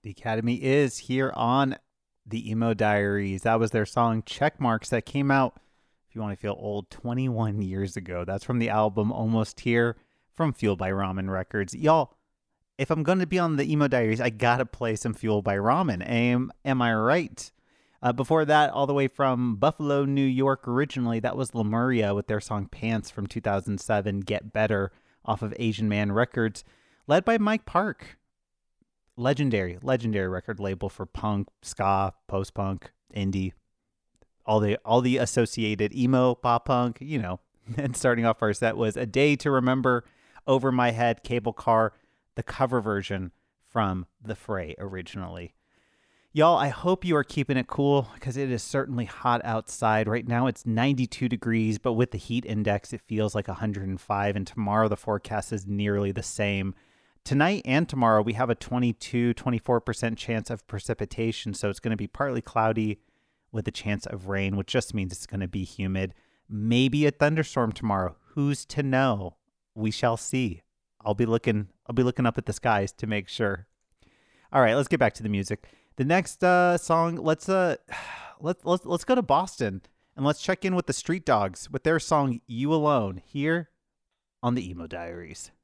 The Academy is here on the Emo Diaries. That was their song Checkmarks that came out, if you want to feel old, 21 years ago. That's from the album Almost Here from Fueled by Ramen Records. Y'all, if I'm going to be on the Emo Diaries, I got to play some Fueled by Ramen. Am I right? Before that, all the way from Buffalo, New York, originally, that was Lemuria with their song Pants from 2007, Get Better, off of Asian Man Records, led by Mike Park. Legendary record label for punk, ska, post-punk, indie, all the associated emo, pop punk, you know. And starting off our set was A Day to Remember, Over My Head, Cable Car, the cover version from The Fray originally. Y'all, I hope you are keeping it cool because it is certainly hot outside. Right now it's 92 degrees, but with the heat index, it feels like 105. And tomorrow the forecast is nearly the same. Tonight and tomorrow, we have a 24% chance of precipitation, so it's going to be partly cloudy with a chance of rain, which just means it's going to be humid. Maybe a thunderstorm tomorrow. Who's to know? We shall see. I'll be looking up at the skies to make sure. All right, let's get back to the music. The next song, let's go to Boston and let's check in with the Street Dogs with their song "You Alone" here on the Emo Diaries.